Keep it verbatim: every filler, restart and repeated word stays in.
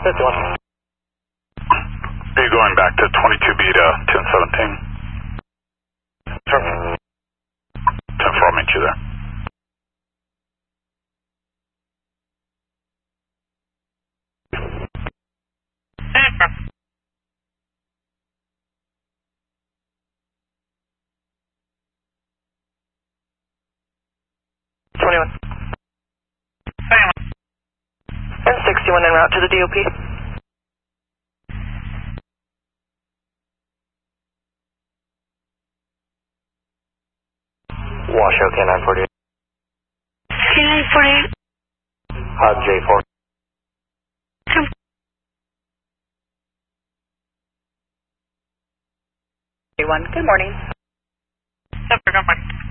fifty-one. Are you going back to twenty-two B to ten seventeen? Sure. ten four, I'll meet you there. twenty-one. And sixty-one en route to the D O P. Washoe K nine forty-eight. K nine forty-eight. Hod J four. Good morning. Good morning.